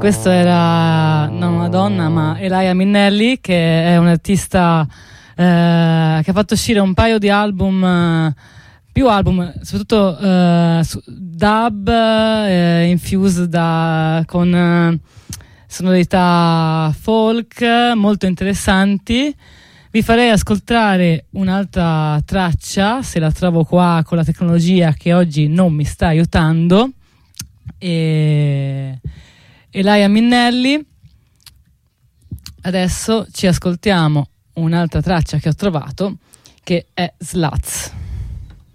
Questo era non una donna, ma Elia Minnelli, che è un artista che ha fatto uscire un paio di album, più album, soprattutto dub, infused con sonorità folk molto interessanti. Vi farei ascoltare un'altra traccia, se la trovo qua con la tecnologia che oggi non mi sta aiutando. Elia Minnelli. Adesso ci ascoltiamo un'altra traccia che ho trovato, che è Sluts.